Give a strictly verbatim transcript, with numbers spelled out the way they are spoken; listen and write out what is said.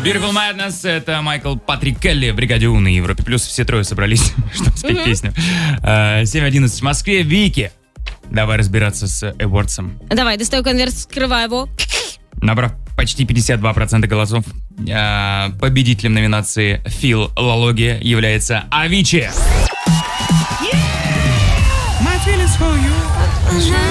Beautiful Madness, это Майкл Патрик Келли в бригаде У на Европе Плюс. Все трое собрались, чтобы спеть mm-hmm. песню. семь одиннадцать в Москве. Вики, давай разбираться с Эвордсом. Давай, достаю конверт, скрываю его. Набрав почти пятьдесят два процента голосов, победителем номинации «Филология» является Авичи. My feelings for you.